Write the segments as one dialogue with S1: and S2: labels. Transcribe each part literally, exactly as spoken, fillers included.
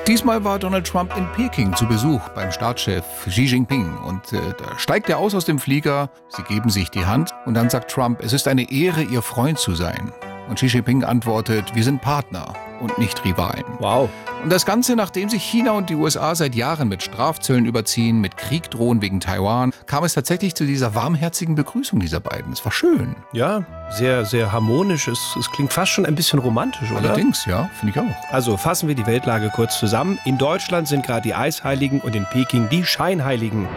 S1: Diesmal war Donald Trump in Peking zu Besuch beim Staatschef Xi Jinping. Und äh, da steigt er aus aus dem Flieger, sie geben sich die Hand und dann sagt Trump, es ist eine Ehre, Ihr Freund zu sein. Und Xi Jinping antwortet, wir sind Partner und nicht Rivalen.
S2: Wow.
S1: Und das Ganze, nachdem sich China und die U S A seit Jahren mit Strafzöllen überziehen, mit Krieg drohen wegen Taiwan, kam es tatsächlich zu dieser warmherzigen Begrüßung dieser beiden. Es war schön.
S2: Ja, sehr, sehr harmonisch. Es, es klingt fast schon ein bisschen romantisch, oder?
S1: Allerdings, ja, finde ich auch.
S2: Also fassen wir die Weltlage kurz zusammen. In Deutschland sind gerade die Eisheiligen und in Peking die Scheinheiligen.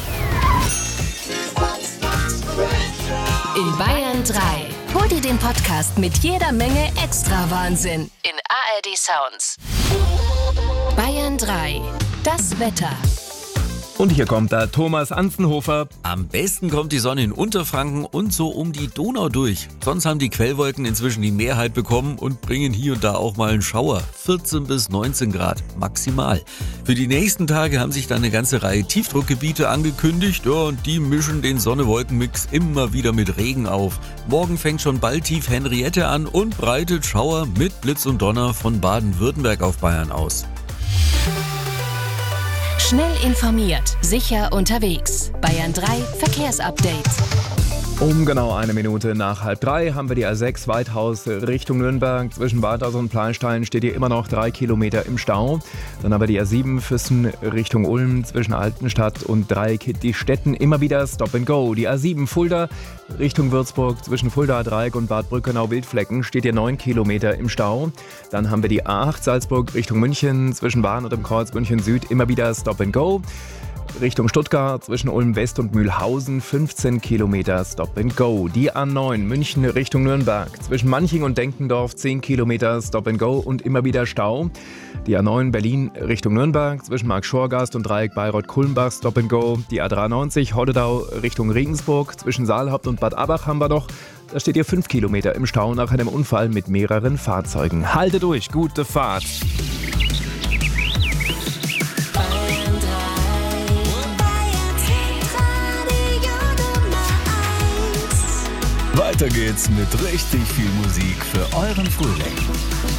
S3: In Bayern drei. Hol dir den Podcast mit jeder Menge Extra-Wahnsinn in A R D Sounds. Bayern drei. Das Wetter.
S4: Und hier kommt der Thomas Anzenhofer.
S5: Am besten kommt die Sonne in Unterfranken und so um die Donau durch. Sonst haben die Quellwolken inzwischen die Mehrheit bekommen und bringen hier und da auch mal einen Schauer. vierzehn bis neunzehn Grad maximal. Für die nächsten Tage haben sich dann eine ganze Reihe Tiefdruckgebiete angekündigt. Ja, und die mischen den Sonne-Wolken-Mix immer wieder mit Regen auf. Morgen fängt schon bald tief Henriette an und breitet Schauer mit Blitz und Donner von Baden-Württemberg auf Bayern aus.
S3: Schnell informiert, sicher unterwegs. Bayern drei Verkehrsupdate.
S4: Um genau eine Minute nach halb drei haben wir die A sechs Weithaus Richtung Nürnberg. Zwischen Weithaus und Pleinstein steht hier immer noch drei Kilometer im Stau. Dann haben wir die A sieben Füssen Richtung Ulm zwischen Altenstadt und Dreieck die Städten immer wieder Stop and Go. Die A sieben Fulda Richtung Würzburg zwischen Fulda Dreieck und Bad Brückenau-Wildflecken steht hier neun Kilometer im Stau. Dann haben wir die A acht Salzburg Richtung München zwischen Bahn und dem Kreuz München Süd immer wieder Stop and Go. Richtung Stuttgart zwischen Ulm West und Mühlhausen fünfzehn Kilometer Stop and Go. Die A neun München Richtung Nürnberg zwischen Manching und Denkendorf zehn Kilometer Stop and Go und immer wieder Stau. Die A neun Berlin Richtung Nürnberg zwischen Mark-Schorgast und Dreieck Bayreuth-Kulmbach Stop and Go. Die A dreiundneunzig Hoddedau Richtung Regensburg zwischen Saalhaupt und Bad Abach haben wir noch. Da steht hier fünf Kilometer im Stau nach einem Unfall mit mehreren Fahrzeugen. Halte durch, gute Fahrt!
S6: Weiter geht's mit richtig viel Musik für euren Frühling.